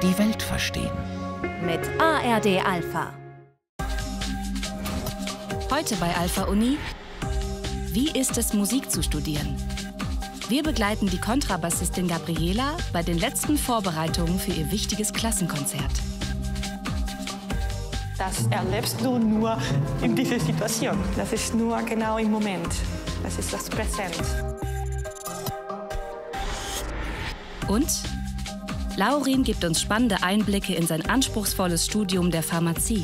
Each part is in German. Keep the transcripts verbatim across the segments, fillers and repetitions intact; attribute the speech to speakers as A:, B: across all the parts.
A: die Welt verstehen.
B: Mit A R D Alpha.
C: Heute bei Alpha Uni: Wie ist es, Musik zu studieren? Wir begleiten die Kontrabassistin Gabriela bei den letzten Vorbereitungen für ihr wichtiges Klassenkonzert.
D: Das erlebst du nur in dieser Situation. Das ist nur genau im Moment. Das ist das Präsent.
C: Und Laurin gibt uns spannende Einblicke in sein anspruchsvolles Studium der Pharmazie.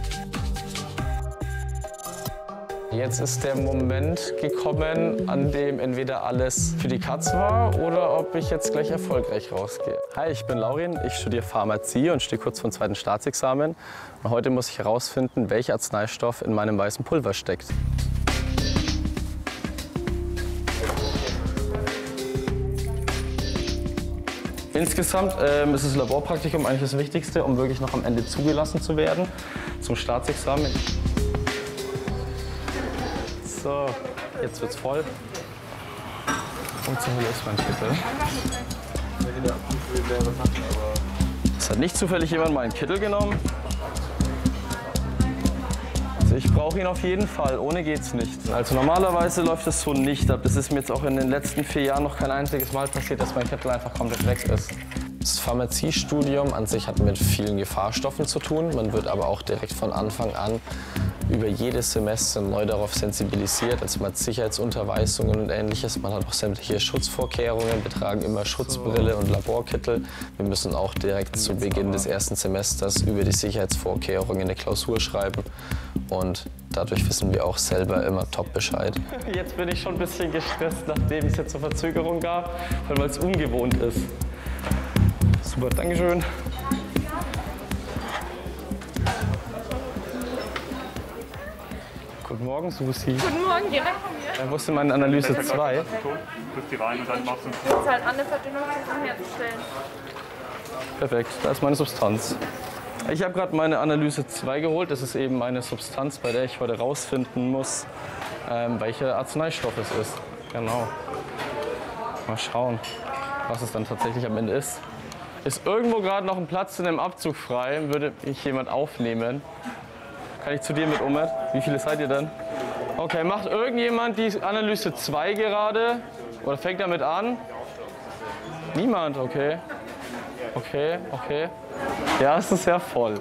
E: Jetzt ist der Moment gekommen, an dem entweder alles für die Katz war oder ob ich jetzt gleich erfolgreich rausgehe. Hi, ich bin Laurin, ich studiere Pharmazie und stehe kurz vor dem zweiten Staatsexamen. Und heute muss ich herausfinden, welcher Arzneistoff in meinem weißen Pulver steckt. Insgesamt ähm, ist das Laborpraktikum eigentlich das Wichtigste, um wirklich noch am Ende zugelassen zu werden zum Staatsexamen. So, jetzt wird's voll. Und zur Hölle ist mein Kittel. Es hat nicht zufällig jemand meinen Kittel genommen. Also ich brauche ihn auf jeden Fall, ohne geht's nicht. Also normalerweise läuft es so nicht ab. Das ist mir jetzt auch in den letzten vier Jahren noch kein einziges Mal passiert, dass mein Kittel einfach komplett weg ist. Das Pharmaziestudium an sich hat mit vielen Gefahrstoffen zu tun. Man wird aber auch direkt von Anfang an über jedes Semester neu darauf sensibilisiert. Also man hat Sicherheitsunterweisungen und Ähnliches. Man hat auch sämtliche Schutzvorkehrungen. Wir tragen immer Schutzbrille und Laborkittel. Wir müssen auch direkt zu Beginn des ersten Semesters über die Sicherheitsvorkehrungen eine Klausur schreiben. Und dadurch wissen wir auch selber immer top Bescheid. Jetzt bin ich schon ein bisschen gestresst, nachdem es jetzt eine Verzögerung gab, weil es ungewohnt ist. Super, Dankeschön. Guten Morgen, Susi.
F: Guten Morgen, direkt von mir.
E: Äh, wo ist denn meine Analyse zwei?
F: Du kriegst die rein und dann machst du einen Das ist halt an der Verdünnung herzustellen.
E: Perfekt, da ist meine Substanz. Ich habe gerade meine Analyse zwei geholt. Das ist eben eine Substanz, bei der ich heute rausfinden muss, ähm, welcher Arzneistoff es ist. Genau. Mal schauen, was es dann tatsächlich am Ende ist. Ist irgendwo gerade noch ein Platz in dem Abzug frei? Würde mich jemand aufnehmen? Kann ich zu dir mit, Ummet? Wie viele seid ihr denn? Okay, macht irgendjemand die Analyse zwei gerade? Oder fängt damit an? Niemand, okay. Okay, okay. Ja, es ist sehr voll.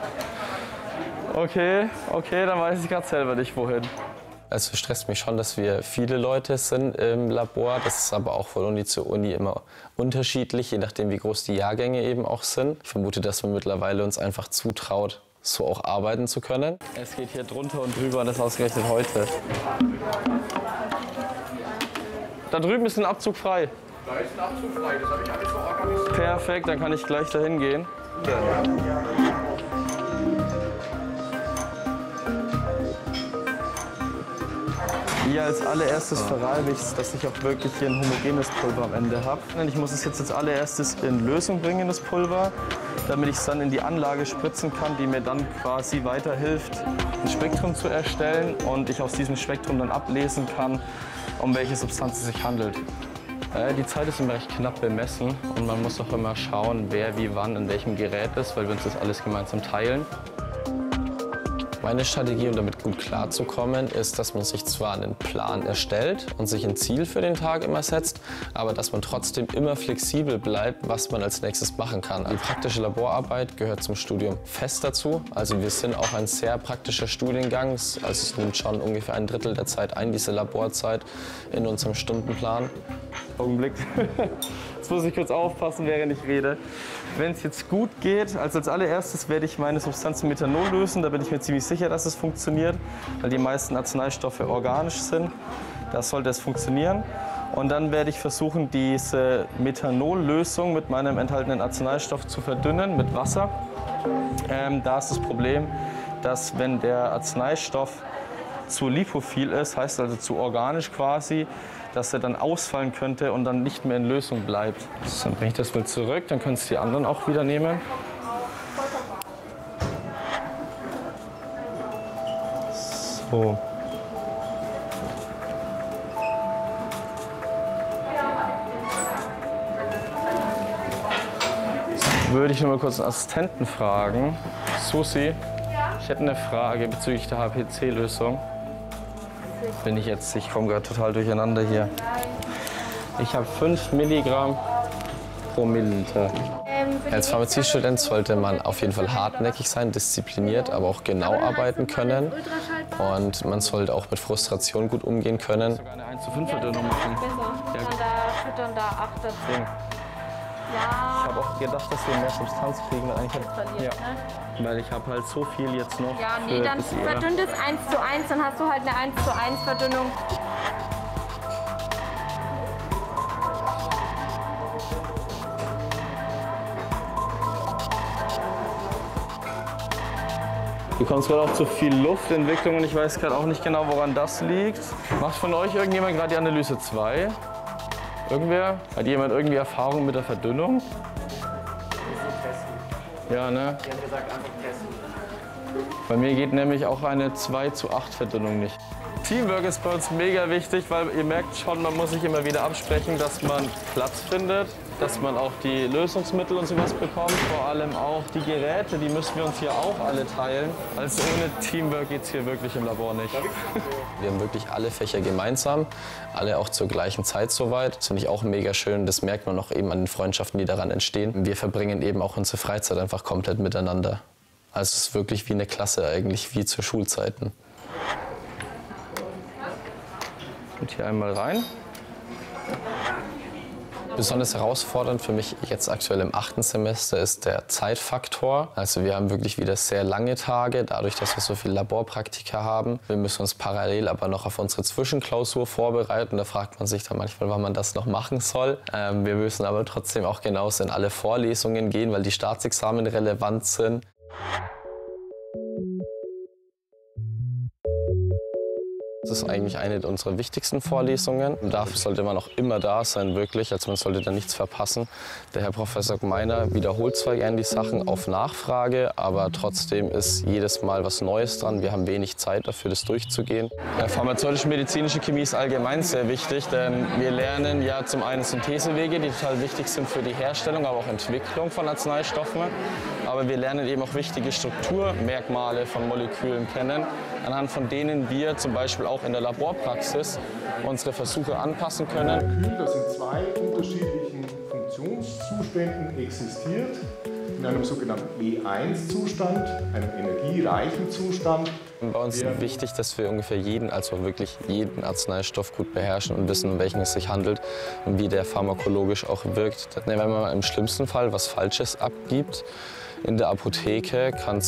E: Okay, okay, dann weiß ich gerade selber nicht, wohin. Also stresst mich schon, dass wir viele Leute sind im Labor. Das ist aber auch von Uni zu Uni immer unterschiedlich, je nachdem wie groß die Jahrgänge eben auch sind. Ich vermute, dass man mittlerweile uns einfach zutraut, so auch arbeiten zu können. Es geht hier drunter und drüber und das ausgerechnet heute. Da drüben ist ein Abzug frei.
G: Da ist ein Abzug frei, das habe ich alles so organisiert.
E: Perfekt, dann kann ich gleich dahin gehen. Hier als allererstes verreibe ich es, dass ich auch wirklich hier ein homogenes Pulver am Ende habe. Ich muss es jetzt als allererstes in Lösung bringen, das Pulver, damit ich es dann in die Anlage spritzen kann, die mir dann quasi weiterhilft, ein Spektrum zu erstellen und ich aus diesem Spektrum dann ablesen kann, um welche Substanz es sich handelt. Die Zeit ist immer recht knapp bemessen und man muss auch immer schauen, wer wie wann in welchem Gerät ist, weil wir uns das alles gemeinsam teilen. Meine Strategie, um damit gut klarzukommen, ist, dass man sich zwar einen Plan erstellt und sich ein Ziel für den Tag immer setzt, aber dass man trotzdem immer flexibel bleibt, was man als nächstes machen kann. Die praktische Laborarbeit gehört zum Studium fest dazu. Also wir sind auch ein sehr praktischer Studiengang. Also es nimmt schon ungefähr ein Drittel der Zeit ein, diese Laborzeit in unserem Stundenplan. Augenblick. Jetzt muss ich kurz aufpassen, während ich rede. Wenn es jetzt gut geht, also als allererstes werde ich meine Substanz in Methanol lösen. Da bin ich mir ziemlich sicher, dass es funktioniert, weil die meisten Arzneistoffe organisch sind. Da sollte es funktionieren. Und dann werde ich versuchen, diese Methanollösung mit meinem enthaltenen Arzneistoff zu verdünnen mit Wasser. Ähm, da ist das Problem, dass wenn der Arzneistoff zu lipophil ist, heißt also zu organisch quasi, dass er dann ausfallen könnte und dann nicht mehr in Lösung bleibt. So, dann bringe ich das mal zurück, dann können es die anderen auch wieder nehmen. So. würde ich nur mal kurz einen Assistenten fragen. Susi, ich hätte eine Frage bezüglich der H P C-Lösung. Bin ich jetzt, ich komme gerade total durcheinander hier. Ich habe fünf Milligramm pro Milliliter.
A: Als Pharmaziestudent sollte man auf jeden Fall hartnäckig sein, diszipliniert, aber auch genau arbeiten können. Und man sollte auch mit Frustration gut umgehen können.
E: Sogar eine eins zu fünf Verdünnung machen.
H: Ja, da füttern da acht dazu.
E: Ich habe auch gedacht, dass wir mehr Substanz kriegen, weil, eigentlich hab, ja, weil ich habe halt so viel jetzt noch.
H: Ja, nee, dann verdünnt es eins zu eins, dann hast du halt eine eins zu eins Verdünnung.
E: Du kommst gerade auch zu viel Luftentwicklung und ich weiß gerade auch nicht genau, woran das liegt. Macht von euch irgendjemand gerade die Analyse zwei? Irgendwer? Hat jemand irgendwie Erfahrung mit der Verdünnung? Ja, ne?
G: Die haben gesagt, einfach testen.
E: Bei mir geht nämlich auch eine zwei zu acht Verdünnung nicht. Teamwork ist bei uns mega wichtig, weil ihr merkt schon, man muss sich immer wieder absprechen, dass man Platz findet, dass man auch die Lösungsmittel und sowas bekommt. Vor allem auch die Geräte, die müssen wir uns hier auch alle teilen. Also ohne Teamwork geht es hier wirklich im Labor nicht.
A: Wir haben wirklich alle Fächer gemeinsam, alle auch zur gleichen Zeit soweit. Das finde ich auch mega schön. Das merkt man auch eben an den Freundschaften, die daran entstehen. Wir verbringen eben auch unsere Freizeit einfach komplett miteinander. Also es ist wirklich wie eine Klasse eigentlich, wie zu Schulzeiten.
E: Und hier einmal rein.
A: Besonders herausfordernd für mich jetzt aktuell im achten Semester ist der Zeitfaktor. Also wir haben wirklich wieder sehr lange Tage, dadurch, dass wir so viele Laborpraktika haben. Wir müssen uns parallel aber noch auf unsere Zwischenklausur vorbereiten. Da fragt man sich dann manchmal, wann man das noch machen soll. Ähm, wir müssen aber trotzdem auch genauso in alle Vorlesungen gehen, weil die Staatsexamen relevant sind. Das ist eigentlich eine unserer wichtigsten Vorlesungen. Dafür sollte man auch immer da sein, wirklich. Also man sollte da nichts verpassen. Der Herr Professor Gmeiner wiederholt zwar gerne die Sachen auf Nachfrage, aber trotzdem ist jedes Mal was Neues dran. Wir haben wenig Zeit dafür, das durchzugehen.
E: Ja, pharmazeutisch-medizinische Chemie ist allgemein sehr wichtig, denn wir lernen ja zum einen Synthesewege, die total wichtig sind für die Herstellung, aber auch Entwicklung von Arzneistoffen. Aber wir lernen eben auch wichtige Strukturmerkmale von Molekülen kennen, anhand von denen wir zum Beispiel auch in der Laborpraxis unsere Versuche anpassen können.
I: Molekül, das in zwei unterschiedlichen Funktionszuständen existiert, in einem sogenannten E eins Zustand, einem energiereichen Zustand.
A: Bei uns ist wichtig, dass wir ungefähr jeden, also wirklich jeden Arzneistoff gut beherrschen und wissen, um welchen es sich handelt und wie der pharmakologisch auch wirkt. Wenn man im schlimmsten Fall was Falsches abgibt in der Apotheke, kann es